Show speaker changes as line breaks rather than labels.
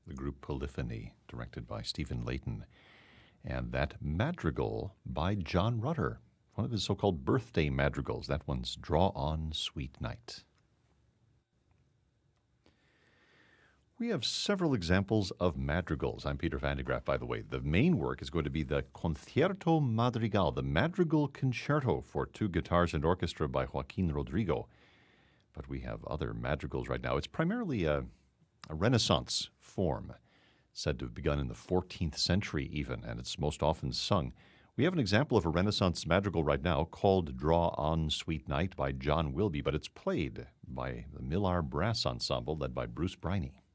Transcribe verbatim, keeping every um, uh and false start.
the group Polyphony, directed by Stephen Layton. And that madrigal by John Rutter, one of his so-called birthday madrigals. That one's Draw On, Sweet Night. We have several examples of madrigals. I'm Peter Van de Graaff, by the way. The main work is going to be the Concierto Madrigal, the Madrigal Concerto for two guitars and orchestra by Joaquin Rodrigo. But we have other madrigals right now. It's primarily a, a Renaissance form, said to have begun in the fourteenth century even, and it's most often sung. We have an example of a Renaissance madrigal right now called Draw On Sweet Night by John Wilby, but it's played by the Millar Brass Ensemble led by Bruce Briney.